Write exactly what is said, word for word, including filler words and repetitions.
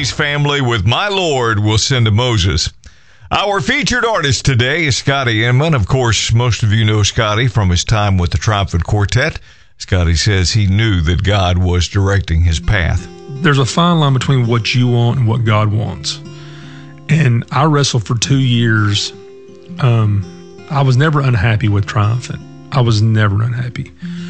Praise family with My Lord Will Send to Moses. Our featured artist today is Scotty Inman. Of course, most of you know Scotty from his time with the Triumphant Quartet. Scotty says he knew that God was directing his path. There's a fine line between what you want and what God wants. And I wrestled for two years. Um, I was never unhappy with Triumphant. I was never unhappy.